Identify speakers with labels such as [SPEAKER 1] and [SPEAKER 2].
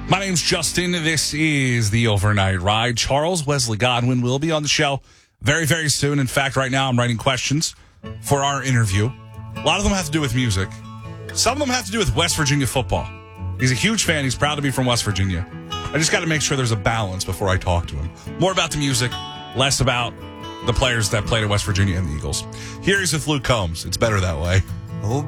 [SPEAKER 1] My name's Justin. This is the Overnight Ride. Charles Wesley Godwin will be on the show very, very soon. In fact, right now I'm writing questions for our interview. A lot of them have to do with music. Some of them have to do with West Virginia football. He's a huge fan. He's proud to be from West Virginia. I just got to make sure there's a balance before I talk to him. More about the music, less about the players that played at West Virginia and the Eagles. Here he's with Luke Combs. It's better that way.